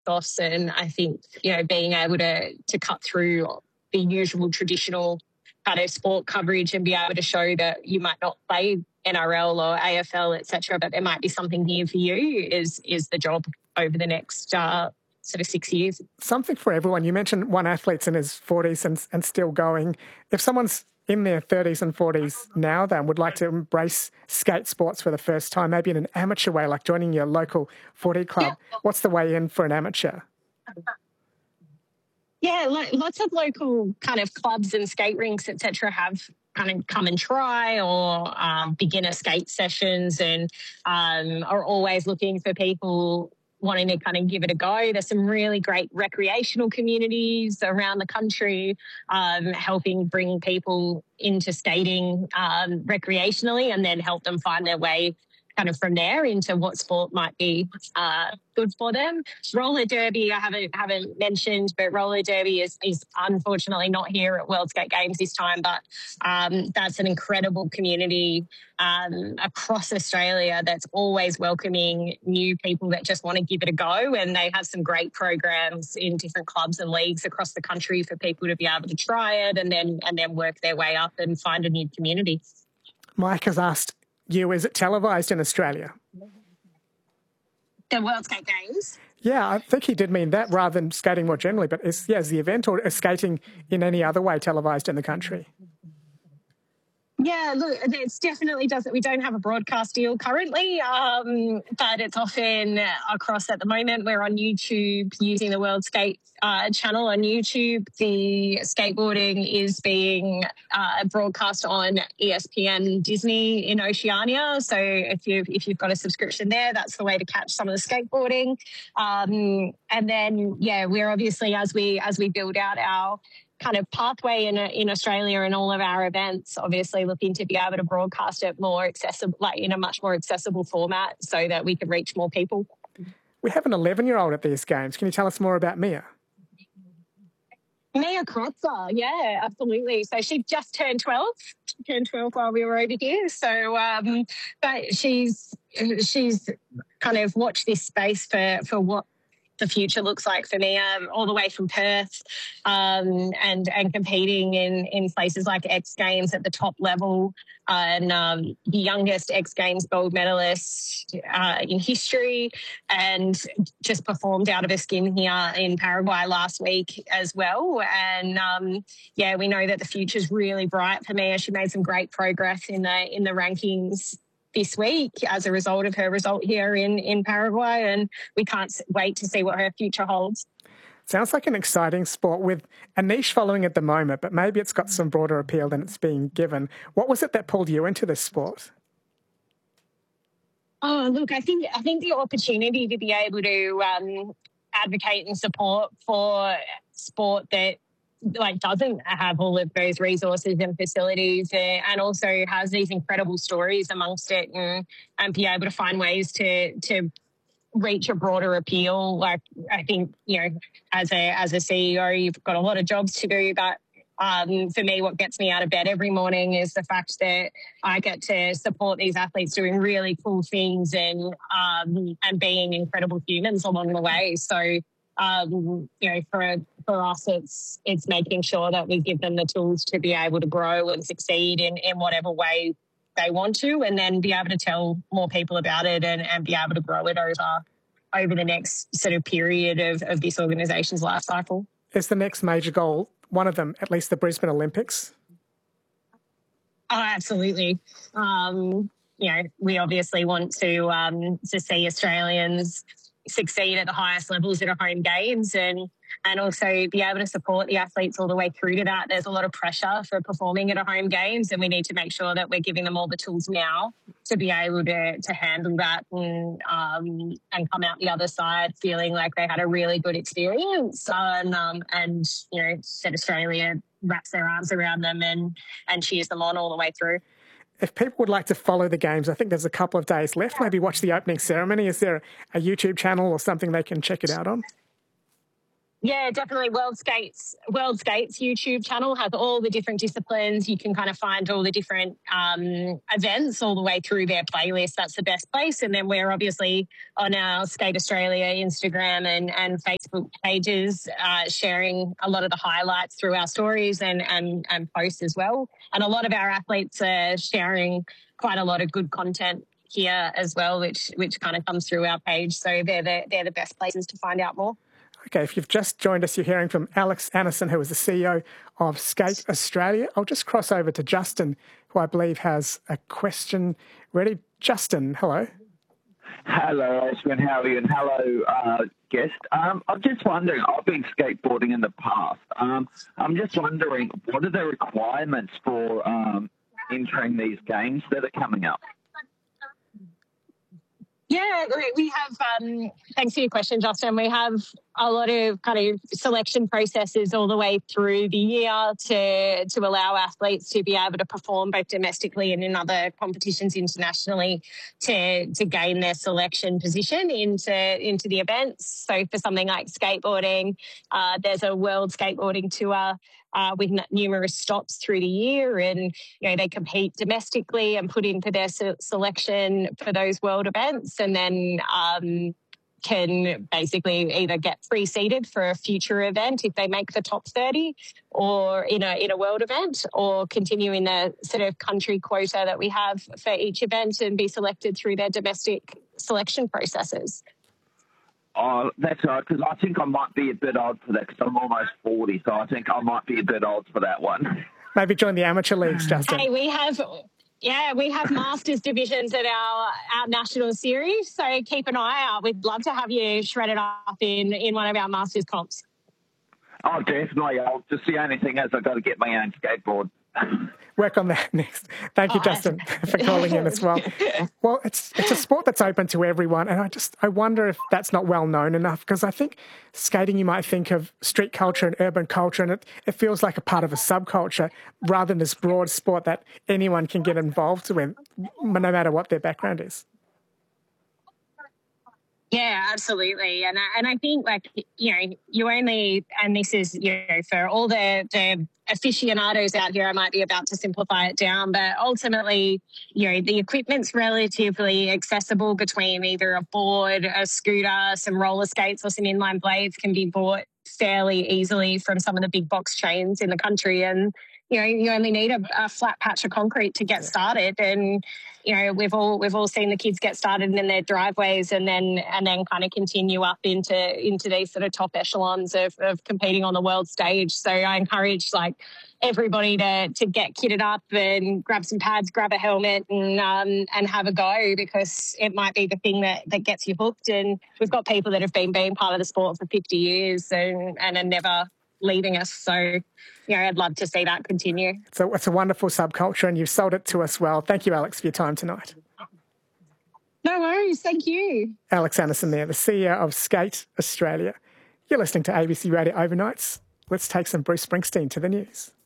ethos, and I think, being able to cut through the usual traditional kind of sport coverage and be able to show that you might not play NRL or AFL, etc., but there might be something here for you is the job over the next sort of 6 years. Something for everyone. You mentioned one athlete's in his 40s and still going. If someone's in their 30s and 40s now then would like to embrace skate sports for the first time, maybe in an amateur way, like joining your local footy club, what's the way in for an amateur? Yeah, lots of local kind of clubs and skate rinks, etc., have kind of come and try or beginner skate sessions, and are always looking for people wanting to kind of give it a go. There's some really great recreational communities around the country helping bring people into skating recreationally, and then help them find their way kind of from there into what sport might be good for them. Roller derby, I haven't mentioned, but roller derby is unfortunately not here at World Skate Games this time, but that's an incredible community across Australia that's always welcoming new people that just want to give it a go, and they have some great programs in different clubs and leagues across the country for people to be able to try it and then work their way up and find a new community. Mike has asked you, is it televised in Australia? The World Skate Games? Yeah, I think he did mean that rather than skating more generally, but is the event or is skating in any other way televised in the country? Yeah, look, it's definitely doesn't. We don't have a broadcast deal currently, but it's often across at the moment. We're on YouTube using the World Skate channel on YouTube. The skateboarding is being broadcast on ESPN Disney in Oceania. So if you've got a subscription there, that's the way to catch some of the skateboarding. And then we're obviously as we build out our kind of pathway in Australia and all of our events, obviously looking to be able to broadcast it more accessible, like in a much more accessible format, so that we can reach more people. We have an 11-year-old at these games. Can you tell us more about Mia? Mia Krotzer, yeah, absolutely. So she just turned 12. She turned 12 while we were over here. So, but she's kind of watched this space for what the future looks like for me, all the way from Perth and competing in places like X Games at the top level, and the youngest X Games gold medalist in history, and just performed out of her skin here in Paraguay last week as well. And we know that the future's really bright for Mia. She made some great progress in the rankings this week as a result of her result here in Paraguay, and we can't wait to see what her future holds. Sounds like an exciting sport with a niche following at the moment, but maybe it's got some broader appeal than it's being given. What was it that pulled you into this sport? Oh, look, I think the opportunity to be able to advocate and support for sport that doesn't have all of those resources and facilities, and also has these incredible stories amongst it, and be able to find ways to reach a broader appeal. Like, I think, as a CEO, you've got a lot of jobs to do, but for me, what gets me out of bed every morning is the fact that I get to support these athletes doing really cool things and being incredible humans along the way. So, for us, it's making sure that we give them the tools to be able to grow and succeed in whatever way they want to, and then be able to tell more people about it and be able to grow it over the next sort of period of this organisation's life cycle. Is the next major goal, one of them, at least the Brisbane Olympics? Oh, absolutely. We obviously want to see Australians succeed at the highest levels at a home games, and also be able to support the athletes all the way through to that. There's a lot of pressure for performing at a home games, and we need to make sure that we're giving them all the tools now to be able to handle that and come out the other side feeling like they had a really good experience, and that Australia wraps their arms around them and cheers them on all the way through. If people would like to follow the games, I think there's a couple of days left, maybe watch the opening ceremony. Is there a YouTube channel or something they can check it out on? Yeah, definitely. World Skates YouTube channel has all the different disciplines. You can kind of find all the different events all the way through their playlist. That's the best place. And then we're obviously on our Skate Australia Instagram and Facebook pages, sharing a lot of the highlights through our stories and posts as well. And a lot of our athletes are sharing quite a lot of good content here as well, which kind of comes through our page. So they're the best places to find out more. Okay, if you've just joined us, you're hearing from Alex Anderson, who is the CEO of Skate Australia. I'll just cross over to Justin, who I believe has a question ready. Justin, hello. Hello, Ashwin. How are you? And hello, guest. I'm just wondering, I've been skateboarding in the past. I'm just wondering, what are the requirements for entering these games that are coming up? Yeah, we have, thanks for your question, Justin. We have a lot of kind of selection processes all the way through the year to allow athletes to be able to perform both domestically and in other competitions internationally to gain their selection position into the events. So for something like skateboarding, there's a World Skateboarding Tour with numerous stops through the year, and they compete domestically and put in for their selection for those world events, and then can basically either get pre-seeded for a future event if they make the top 30 or in a world event, or continue in the sort of country quota that we have for each event and be selected through their domestic selection processes. Oh, that's right, because I think I might be a bit old for that, because I'm almost 40, so I think I might be a bit old for that one. Maybe join the amateur leagues, Justin. Hey, we have masters divisions at our national series, so keep an eye out. We'd love to have you shredded up in one of our masters comps. Oh, definitely. Just the only thing is I've got to get my own skateboard. Work on that next. Thank you, Justin, for calling in as well. Well, it's a sport that's open to everyone, and I wonder if that's not well known enough, because I think skating, you might think of street culture and urban culture, and it feels like a part of a subculture rather than this broad sport that anyone can get involved with, no matter what their background is. Yeah, absolutely. And I think, you only, and this is, for all the aficionados out here, I might be about to simplify it down, but ultimately, the equipment's relatively accessible between either a board, a scooter, some roller skates, or some inline blades can be bought fairly easily from some of the big box chains in the country. And, you only need a flat patch of concrete to get started. And, we've all seen the kids get started in their driveways and then kind of continue up into these sort of top echelons of competing on the world stage. So I encourage everybody to get kitted up and grab some pads, grab a helmet and have a go, because it might be the thing that gets you hooked. And we've got people that have been part of the sport for 50 years and are never leaving us. So, I'd love to see that continue. So it's a wonderful subculture, and you've sold it to us well. Thank you, Alex, for your time tonight. No worries. Thank you. Alex Anderson there, the CEO of Skate Australia. You're listening to ABC Radio Overnights. Let's take some Bruce Springsteen to the news.